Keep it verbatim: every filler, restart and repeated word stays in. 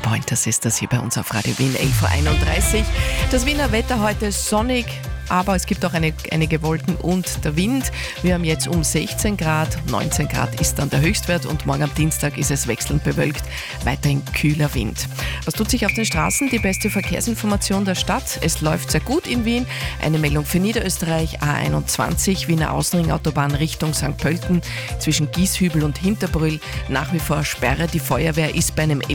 Pointers ist das hier bei uns auf Radio Wien, elf Uhr einunddreißig. Das Wiener Wetter heute sonnig, aber es gibt auch eine, einige Wolken und der Wind. Wir haben jetzt um sechzehn Grad, neunzehn Grad ist dann der Höchstwert und morgen am Dienstag ist es wechselnd bewölkt, weiterhin kühler Wind. Was tut sich auf den Straßen? Die beste Verkehrsinformation der Stadt. Es läuft sehr gut in Wien. Eine Meldung für Niederösterreich, A einundzwanzig, Wiener Außenringautobahn Richtung Sankt Pölten zwischen Gieshübel und Hinterbrühl. Nach wie vor Sperre. Die Feuerwehr ist bei einem